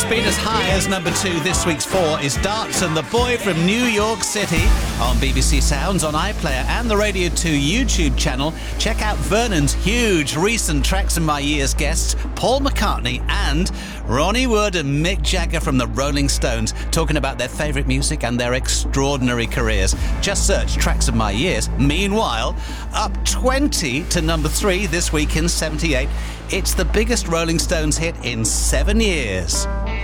been as high as number 2. This week's 4 is Darts and the Boy from New York City on BBC Sounds, on iPlayer and the Radio 2 YouTube channel. Check out Vernon's huge recent Tracks in My Years guests, Paul McCartney and Ronnie Wood and Mick Jagger from the Rolling Stones, talking about their favourite music and their extraordinary careers. Just search Tracks of My Years. Meanwhile, up 20 to number 3 this week in 78. It's the biggest Rolling Stones hit in 7 years.